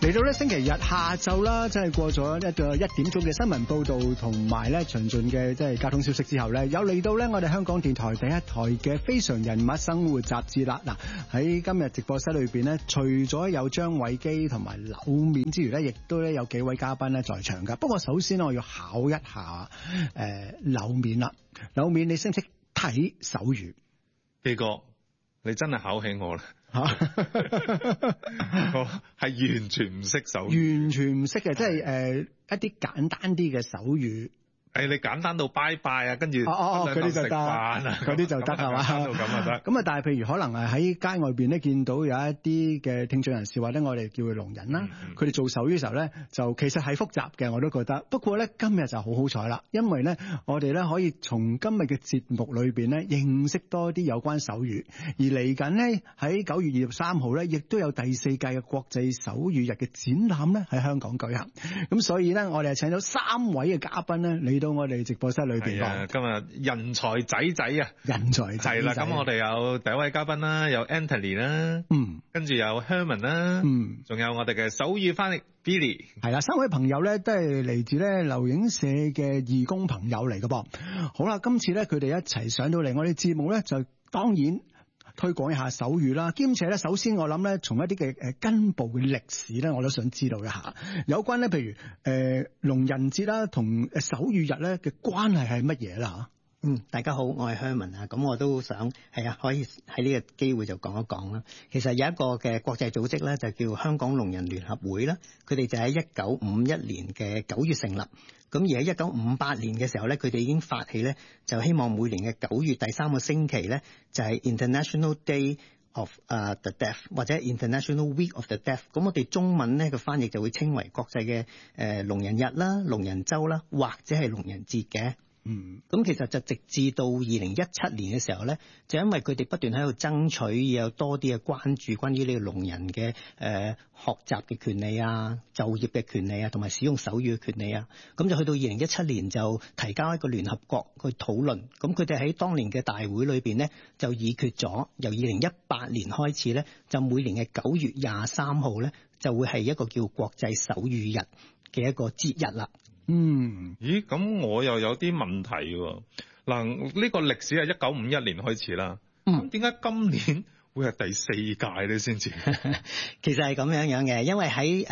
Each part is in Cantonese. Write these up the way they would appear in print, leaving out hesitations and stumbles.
嚟到咧星期日下晝啦，即係過咗一個1點鐘嘅新聞報導同埋咧詳盡嘅即係交通消息之後咧，有嚟到咧我哋香港電台第一台嘅非常人物生活雜誌啦。嗱，喺今日直播室裏邊咧，除咗有張偉基同埋柳面之餘咧，亦都咧有幾位嘉賓咧在場㗎。不過首先我要考一下柳面啦。柳面，你識唔識睇手語？ 基哥，你真係考起我啦！我係完全唔識手語， 完全唔識嘅，即係一啲簡單啲嘅手語。 你簡單到拜拜啊，跟住嗰啲就得，嗰啲就得係嘛？ 咁啊得。 咁啊，但係譬如可能係喺街外邊咧見到有一啲嘅聽眾人士或者我哋叫佢聾人啦，佢哋做手語嘅時候咧，就其實係複雜嘅，我都覺得。不過咧，今日就好彩啦，因為咧我哋咧可以從今日嘅節目裏邊咧認識多啲有關手語，而嚟緊咧喺9月23號咧，亦都有第4屆嘅國際手語日嘅展覽咧喺香港舉行。咁所以咧，我哋係請咗3位嘅嘉賓咧到我哋直播室裏邊講， 今日人才仔啊， 人才仔係啦。咁我哋有第一位嘉賓啦，有 Anthony 啦，跟住有 Herman 啦，仲有我哋嘅手語翻譯 Billy， 係啦，3位朋友咧都係嚟自咧留影社嘅義工朋友嚟㗎噃。好啦，今次咧佢哋一齊上到嚟我哋節目咧，就當然推廣一下手語啦，兼且咧，首先我諗咧，從一啲嘅根部嘅歷史咧，我都想知道一下有關咧，譬如聾人節啦，同手語日咧嘅關係係乜嘢啦？ 大家好，我係 Herman 啊，咁我都想可以喺呢個機會就講一講啦。其實有一個嘅國際組織咧，就叫香港聾人聯合會啦，佢哋就喺1951年嘅9月成立。咁而喺1958年嘅時候咧，佢哋已經發起咧，就希望每年嘅9月第3個星期咧，就係 International Day of the Deaf 或者 International Week of the Deaf。咁我哋中文咧嘅翻譯就會稱為國際嘅聾人日啦、聾人週啦，或者係聾人節嘅。咁其實就直至到2017年嘅時候咧，就因為佢哋不斷喺度爭取有多啲嘅關注關於呢個聾人嘅學習嘅權利啊、就業嘅權利啊，同埋使用手語嘅權利啊，咁就去到2017年就提交一個聯合國去討論。咁佢哋喺當年嘅大會裏邊咧，就議決咗由2018年開始咧，就每年嘅9月23號咧，就會係一個叫國際手語日嘅一個節日啦。 咦？咁我又有啲問題喎。嗱，呢個歷史係1951年開始啦。咁點解今年會係第4屆咧先至？ 其實係咁樣嘅，因為喺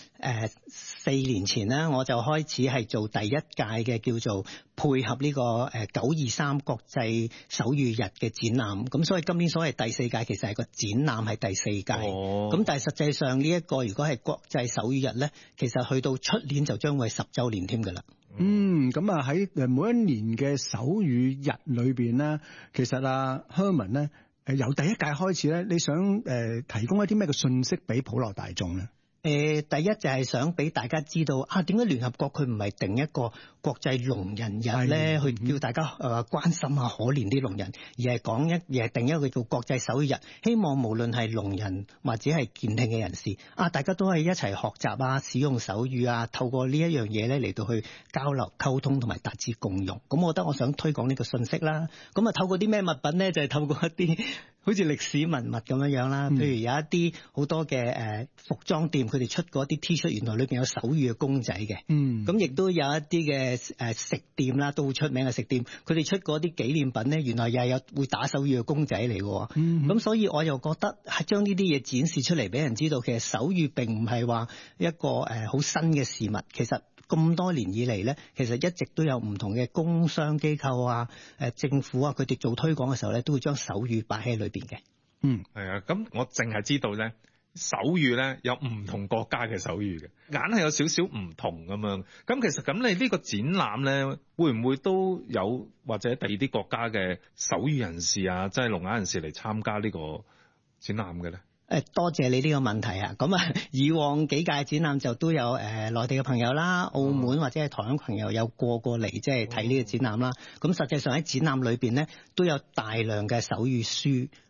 4年前咧，我就開始係做第1屆嘅叫做配合呢個923國際手語日嘅展覽，咁所以今年所謂第4屆其實係個展覽係第4屆。咁但係實際上呢一個如果係國際手語日咧，其實去到出年就將會10週年添㗎啦。 咁啊喺每一年嘅手語日裏邊咧，其實Herman 咧由第1屆開始咧，你想提供一啲咩嘅信息俾普羅大眾咧？ 第一就係想俾大家知道點解聯合國佢唔係定一個國際聾人日咧，去叫大家關心下可憐啲聾人，而係定一個叫國際手語日，希望無論係聾人或者係健聽嘅人士大家都係一齊學習使用手語透過呢一樣嘢咧嚟到去交流溝通同埋達至共融。咁我覺得我想推廣呢個信息啦。咁透過啲咩物品咧？就係透過一啲好似歷史文物咁樣啦，譬如有一啲好多嘅服裝店，佢哋出過一啲 T 恤，原來裏邊有手語嘅公仔嘅。咁亦都有一啲嘅食店啦，都好出名嘅食店，佢哋出過一啲紀念品咧，原來又係有會打手語嘅公仔嚟嘅。咁所以我又覺得係將呢啲嘢展示出嚟俾人知道，其實手語並唔係話一個好新嘅事物，其實咁多年以嚟咧，其實一直都有唔同嘅工商機構政府佢哋做推廣嘅時候咧，都會將手語擺喺裏邊嘅。 係啊，咁我淨係知道咧，手語咧有唔同國家嘅手語嘅，硬係有少少唔同咁樣。咁其實咁你呢個展覽咧，會唔會都有或者第二啲國家嘅手語人士即係聾啞人士嚟參加呢個展覽嘅咧？ 多謝你呢個問題咁以往幾屆展覽就都有內地嘅朋友啦，澳門或者係台灣朋友有過嚟即係睇呢個展覽啦。咁實際上喺展覽裏邊咧，都有大量嘅手語書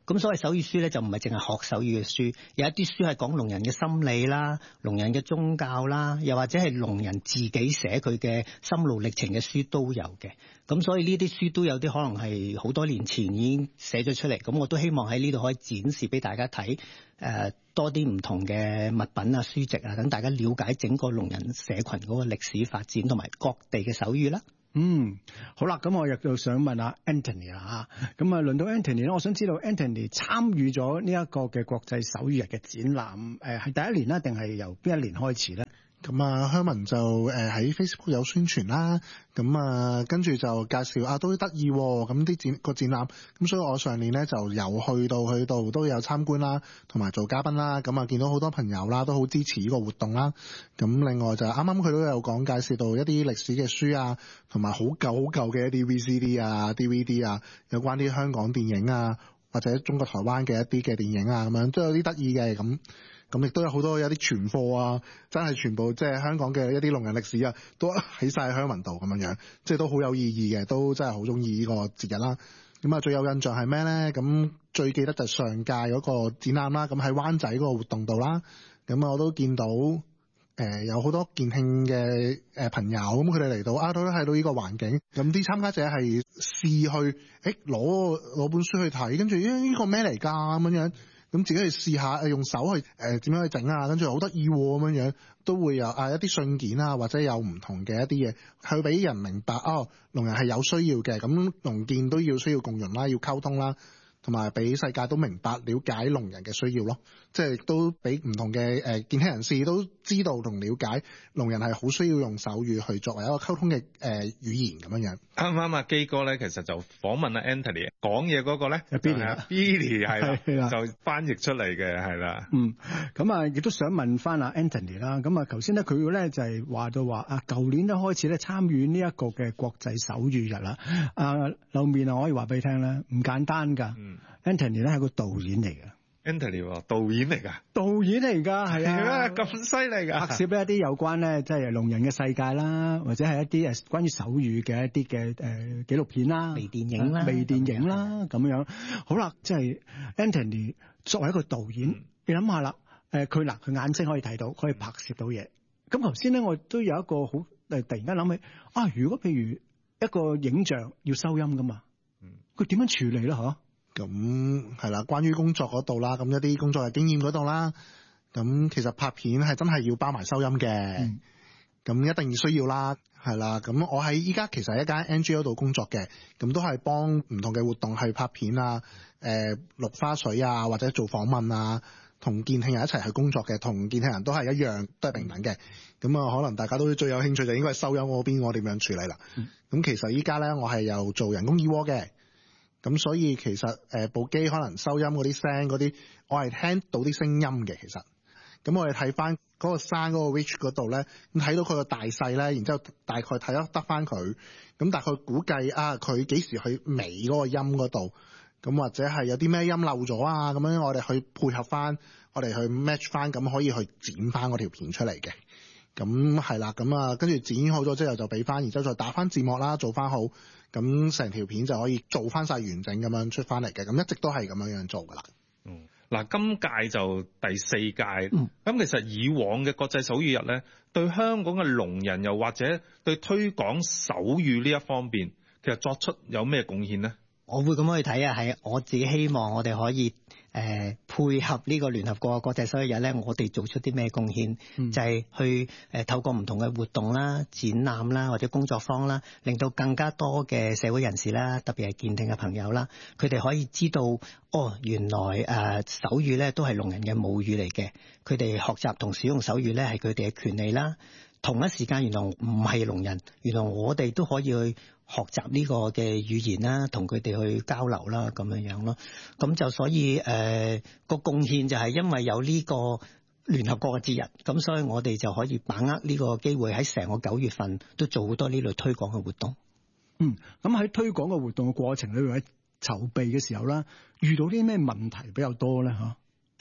咁所謂手語書咧就唔係淨係學手語嘅書，有一啲書係講聾人嘅心理啦、聾人嘅宗教啦，又或者係聾人自己寫佢嘅心路歷程嘅書都有嘅。咁所以呢啲書都有啲可能係好多年前已經寫咗出嚟，咁我都希望喺呢度可以展示俾大家睇，多啲唔同嘅物品啊、書籍啊，等大家了解整個聾人社群嗰個歷史發展同埋各地嘅手語啦。 好啦，咁我亦都想問下 Anthony 啦嚇，咁啊輪到 Anthony 咧，我想知道 Anthony 參與咗呢一個嘅國際手語日嘅展覽，係第一年啦，定係由邊一年開始咧？ 咁啊，Herman 就喺 Facebook 有宣傳啦，咁啊跟住就介紹都得意喎，咁啲個展覽，咁所以我上年咧就有去到都有參觀啦，同埋做嘉賓啦，咁啊見到好多朋友啦，都好支持呢個活動啦。咁另外就啱啱佢都有講介紹到一啲歷史嘅書啊，同埋好舊嘅一啲 VCD 啊、DVD 啊，有關啲香港電影啊，或者中國台灣嘅一啲嘅電影啊，咁樣都有啲得意嘅咁。咁亦都有好多有啲存貨啊，真係全部即係香港嘅一啲聾人歷史啊，都喺晒鄉民度咁樣，即係都好有意義嘅，都真係好中意呢個節日啦。咁啊，最有印象係咩咧？咁最記得就係上屆嗰個展覽啦，咁喺灣仔嗰個活動度啦。咁我都見到有好多健興嘅朋友，咁佢哋嚟到都睇到呢個環境。咁啲參加者係試去攞本書去睇，跟住呢個咩嚟㗎咁樣。咁自己去試下，用手去點樣去整啊，跟住好得意咁樣，都會有一啲信件啊，或者有唔同嘅一啲嘢，去俾人明白聾人係有需要嘅，咁聾健都需要共融啦，要溝通啦，同埋俾世界都明白了解聾人嘅需要咯，即係都俾唔同嘅健聽人士都知道同了解聾人係好需要用手語去作為一個溝通嘅語言咁樣。 啱啱基哥咧，其實就訪問阿 Anthony 講嘢嗰個咧，Billy 係啦，就翻譯出嚟嘅係啦。 咁啊，亦都想問翻阿 Anthony 啦。咁啊，頭先咧佢咧就係話到話舊年都開始咧參與呢一個嘅國際手語日啦。後面我可以話俾你聽咧，唔簡單㗎。Anthony 咧係個導演嚟嘅。 Anthony 導演嚟㗎， 導演嚟㗎，係啊， 咁犀利㗎！ 拍攝呢一啲有關咧，即係聾人嘅世界啦，或者係一啲關於手語嘅一啲嘅紀錄片啦、 微電影啦、 咁樣。好啦，即係 Anthony 作為一個導演，你諗下啦，佢眼睛可以睇到，可以拍攝到嘢。咁頭先咧，我都有一個好突然間諗起如果譬如一個影像要收音㗎嘛，佢點樣處理咧？ 咁係啦，關於工作嗰度啦，咁一啲工作嘅經驗嗰度啦，咁其實拍片係真係要包埋收音嘅，咁一定需要啦，係啦。咁我喺依家其實喺一間 NGO 度工作嘅，咁都係幫唔同嘅活動去拍片啊，錄花絮啊，或者做訪問啊，同健聽人一齊去工作嘅，同健聽人都係一樣，都係平等嘅。咁啊，可能大家都最有興趣就應該係收音嗰邊，我點樣處理啦？咁其實依家咧，我係有做人工耳蝸嘅。咁所以其實部機可能收音嗰啲聲嗰啲，我係聽到啲聲音嘅。其實，咁我哋睇翻嗰個山嗰個 reach 嗰度咧，咁睇到佢個大細咧，然之後大概睇得翻佢，咁大概估計佢幾時去尾嗰個音嗰度，咁或者係有啲咩音漏咗啊，咁樣我哋去配合翻，我哋去 match 翻，咁可以去剪翻嗰條片出嚟嘅。咁係啦，咁跟住剪好咗之後就俾翻，然之後再打翻字幕啦，做翻好，咁成條片就可以做翻晒完整咁樣出翻嚟嘅。咁一直都係咁樣做噶啦。 嗱，今屆就第4屆。咁其實以往嘅國際手語日咧，對香港嘅聾人又或者對推廣手語呢一方面，其實作出有咩貢獻咧？ 我會咁樣去睇係我自己希望我哋可以配合呢個聯合國國際手語日咧，我哋做出啲咩貢獻？就係去透過唔同嘅活動啦、展覽啦或者工作坊啦，令到更加多嘅社會人士啦，特別係健聽嘅朋友啦，佢哋可以知道原來手語咧都係聾人嘅母語嚟嘅，佢哋學習同使用手語咧係佢哋嘅權利啦。同一時間原來唔係聾人，原來我哋都可以去學習呢個嘅語言啦，同佢哋去交流啦，咁樣咯。咁就所以個貢獻就係因為有呢個聯合國嘅節日，咁所以我哋就可以把握呢個機會喺成個9月份都做好多呢類推廣嘅活動。 咁喺推廣嘅活動嘅過程裏面，喺籌備嘅時候啦，遇到啲咩問題比較多咧？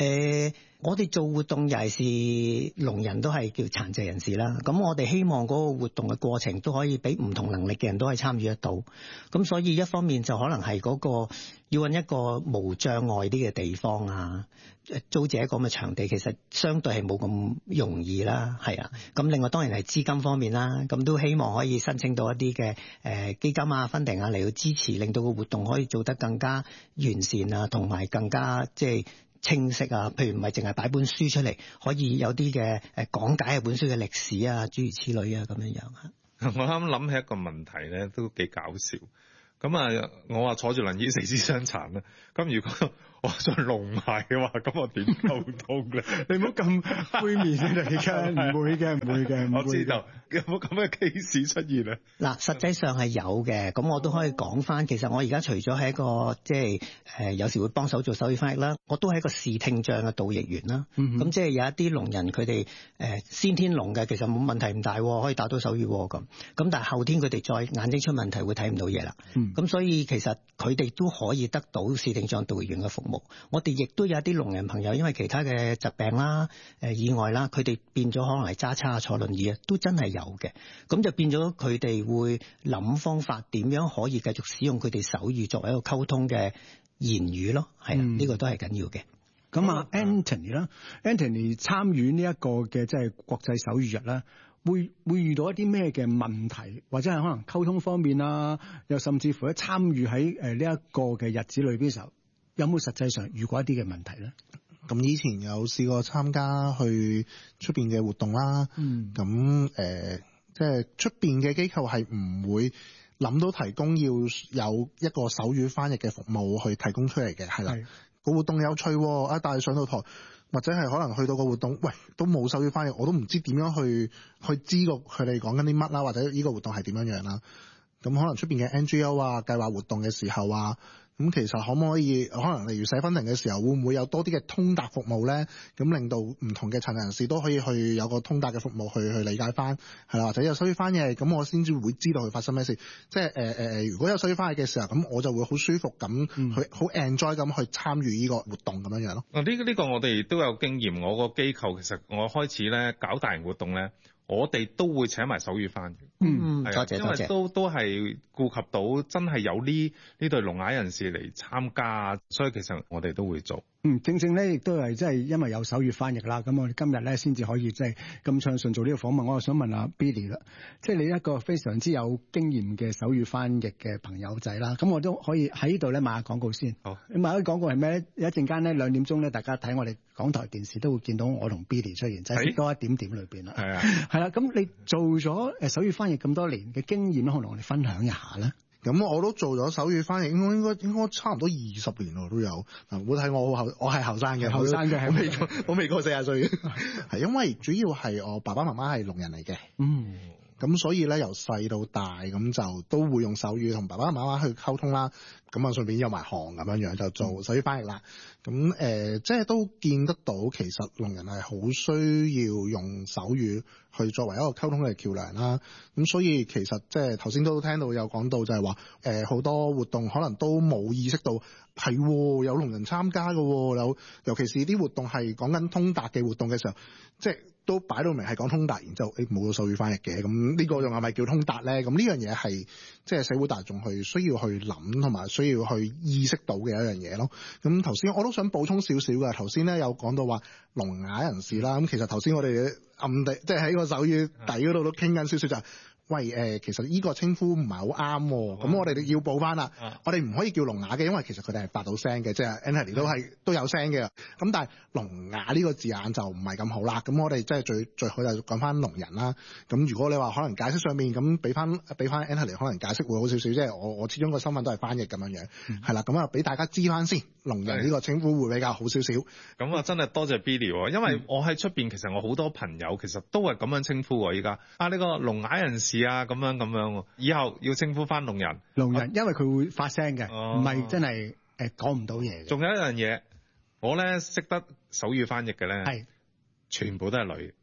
我哋做活動尤其是聾人都係叫殘疾人士啦，咁我哋希望嗰個活動嘅過程都可以俾唔同能力嘅人都可以參與得到，咁所以一方面就可能係嗰個要揾一個無障礙啲嘅地方啊，租借一個咁嘅場地，其實相對係冇咁容易啦，係啊，咁另外當然係資金方面啦，咁都希望可以申請到一啲嘅基金啊、funding啊嚟到支持，令到個活動可以做得更加完善啊，同埋更加即係清晰啊，譬如唔係淨係擺本書出嚟，可以有啲嘅講解本書嘅歷史啊，諸如此類啊咁樣樣啊。 我啱諗起一個問題咧，都幾搞笑。咁啊，我話坐住輪椅四肢傷殘啦，咁如果我想聾埋嘅話，咁我點溝通咧？ 你唔好咁灰面嚟嘅，唔會嘅，唔會嘅。 我知道有冇咁嘅 case 出現啊？ 嗱，實際上係有嘅，咁我都可以講翻。其實我而家除咗係一個即係有時會幫手做手語翻譯啦，我都係一個視聽障嘅導譯員啦。咁即係有一啲聾人佢哋先天聾嘅，其實冇問題唔大，可以打到手語咁。咁但係後天佢哋再眼睛出問題會睇唔到嘢啦。咁所以其實佢哋都可以得到視聽障導譯員嘅服務。我哋亦都有一啲聾人朋友，因為其他嘅疾病啦、意外啦，佢哋變咗可能係揸叉坐輪椅啊，都真係有嘅。咁就變咗佢哋會諗方法點樣可以繼續使用佢哋手語作為一個溝通嘅言語咯。係啊，呢個都係緊要嘅。 咁啊，Anthony 啦，Anthony 參與呢一個嘅即係國際手語日啦。會遇到一啲咩嘅問題，或者係可能溝通方面啊，又甚至乎咧參與喺呢一個嘅日子裏邊嘅時候，有冇實際上遇過一啲嘅問題咧？ 咁以前有試過參加去出邊嘅活動啦，咁即係出邊嘅機構係唔會諗到提供要有一個手語翻譯嘅服務去提供出嚟嘅，係啦。個活動有趣喎，但係上到台或者係可能去到個活動，喂都冇手語翻譯，我都唔知點樣去知道佢哋講緊啲乜啦，或者呢個活動係點樣樣啦。咁可能出邊嘅 NGO 啊計劃活動嘅時候啊，咁其實可唔可以可能例如寫分庭嘅時候，會唔會有多啲嘅通達服務咧？咁令到唔同嘅殘疾人士都可以去有個通達嘅服務去理解翻，係啦，或者有手語翻譯，咁我先至會知道佢發生咩事。即係如果有手語翻譯嘅時候，咁我就會好舒服咁去好 enjoy 咁去參與呢個活動咁樣樣咯。 呢個我哋都有經驗。我個機構其實我開始咧搞大型活動咧，我哋都會請埋手語翻譯。 多謝， 因為都係顧及到真係有呢對聾啞人士嚟參加，所以其實我哋都會做。 正咧亦都係即係因為有手語翻譯啦，咁我哋今日咧先至可以即係咁暢順做呢個訪問。我又想問下 Billy 啦，即係你一個非常之有經驗嘅手語翻譯嘅朋友仔啦，咁我都可以喺呢度咧賣下廣告先。好，你賣啲廣告係咩咧？一陣間咧2點鐘咧，大家睇我哋港台電視都會見到我同 Billy 出現，就係多一點點裏邊啦。係啊，係啦，咁你做咗手語翻譯咁多年嘅經驗，可能同我哋分享一下咧。 咁我都做咗手語翻譯，應該差唔多20年咯都有。嗱，唔好睇我係後生嘅，我未過40歲嘅。係因為主要係我爸爸媽媽係聾人嚟嘅。咁所以咧由細到大咁就都會用手語同爸爸媽媽去溝通啦。咁啊順便有埋行咁樣就做手語翻譯啦。咁即係都見得到，其實聾人係好需要用手語去作為一個溝通嘅橋梁啦。咁所以其實即係頭先都聽到有講到就係話好多活動可能都冇意識到係有聾人參加嘅，尤其是啲活動係講緊通達嘅活動嘅時候，即係都擺到明係講通達，然之後冇咗手語翻譯嘅，咁呢個仲係咪叫通達咧？咁呢樣嘢係即係社會大眾需要去諗同埋需要去意識到嘅一樣嘢咯。咁頭先我都想補充少少嘅，頭先咧有講到話聾啞人士啦，咁其實頭先我哋暗地即係喺個手語底嗰度都傾緊少少就係。喂，其實呢個稱呼唔係好啱，咁我哋要補翻啦。我哋唔可以叫聾啞嘅，因為其實佢哋係發到聲嘅，即係 Anthony 都有聲嘅。咁但係聾啞呢個字眼就唔係咁好啦。咁我哋即係最好就講翻聾人啦。咁如果你話可能解釋上面咁俾翻 Anthony 可能解釋會好少少，即係我始終個身份都係翻譯咁樣樣，係啦。咁啊俾大家知翻先，聾人呢個稱呼會比較好少少。 咁啊真係多謝 Billy 喎，因為我喺出邊其實我好多朋友其實都係咁樣稱呼喎。依家呢個聾啞人士啊咁樣，以後要稱呼翻聾人， 因為佢會發聲嘅，唔係真係講唔到嘢嘅。 仲有一樣嘢，我咧識得手語翻譯嘅咧，係全部都係女。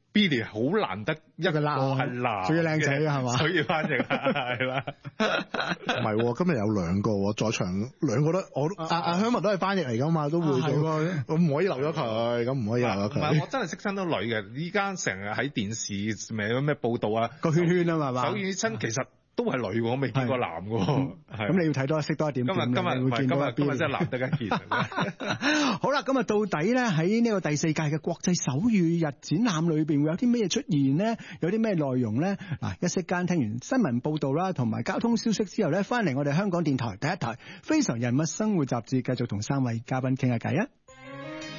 Billy 好難得一個係男， 仲要靚仔係嘛？ 所以翻譯係啦。 唔係喎，今日有兩個喎，在場兩個都我阿香文都係翻譯嚟㗎嘛，都會做。我唔可以留咗佢，咁唔可以留咗佢。 唔係，我真係識親到女嘅。依家成日喺電視咩報道啊， 個圈圈啊嘛，係嘛？ 手語親其實都係女喎，我未見過男喎。 咁你要睇多識多一點。今日真係難得一見。 好啦，咁啊到底咧喺呢個第4屆嘅國際手語日展覽裏邊會有啲咩出現呢？有啲咩內容咧？嗱，一息間聽完新聞報道啦，同埋交通消息之後咧，翻嚟我哋香港電台第一台《非常人物生活雜誌》，繼續同3位嘉賓傾下偈啊！